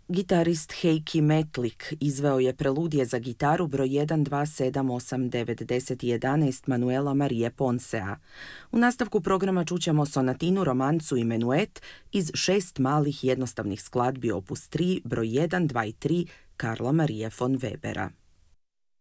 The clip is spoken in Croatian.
Gitarist Heikki Metlik izveo je preludije za gitaru broj 1, 2, 7, 8, 9, 10 i 11 Manuela Marie Ponsea. U nastavku programa čućemo sonatinu, romancu i menuet iz 6 malih jednostavnih skladbi opus 3, broj 1, 2 i 3 Karla Marie von Webera.